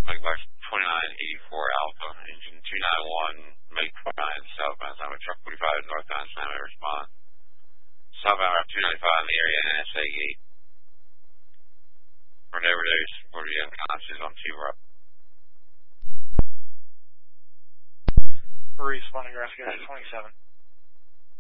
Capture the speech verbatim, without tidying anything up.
Mike Box twenty-nine eighty-four Alpha, engine two nine one, Mike twenty-nine, southbound, Slammer, truck forty-five, northbound, Slammer, respond. Southbound Route two ninety-five in the area, N S A gate. Whenever there's forty unconscious on two route. Responding, Grass Gas twenty-seven.